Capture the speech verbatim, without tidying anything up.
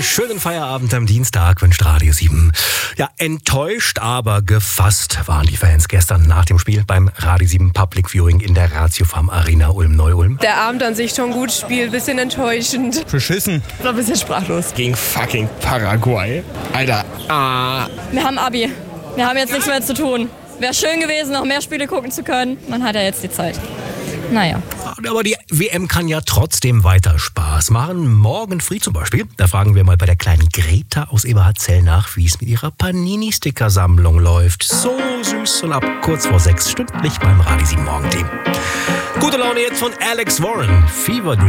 Schönen Feierabend am Dienstag wünscht Radio sieben. Ja, enttäuscht, aber gefasst waren die Fans gestern nach dem Spiel beim Radio sieben Public Viewing in der Ratiofarm Arena Ulm-Neu-Ulm. Der Abend an sich schon gut spielt, bisschen enttäuschend. Beschissen. Ich war ein bisschen sprachlos. Gegen fucking Paraguay. Alter, ah. Wir haben Abi. Wir haben jetzt nichts mehr zu tun. Wäre schön gewesen, noch mehr Spiele gucken zu können. Man hat ja jetzt die Zeit. Naja. Aber die W M kann ja trotzdem weiter Spaß machen. Morgen früh zum Beispiel. Da fragen wir mal bei der kleinen Greta aus Eberhardzell nach, wie es mit ihrer Panini-Sticker-Sammlung läuft. So süß und ab kurz vor sechs stündlich beim Radio sieben Morgenteam. Gute Laune jetzt von Alex Warren. Fever Dream.